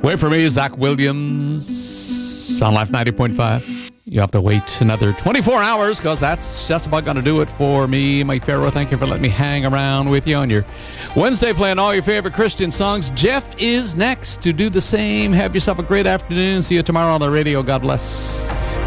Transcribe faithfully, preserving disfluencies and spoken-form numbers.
Wait for me, Zach Williams, on Life ninety point five. You have to wait another twenty-four hours because that's just about going to do it for me, Mike Farrow. Thank you for letting me hang around with you on your Wednesday, playing all your favorite Christian songs. Jeff is next to do the same. Have yourself a great afternoon. See you tomorrow on the radio. God bless.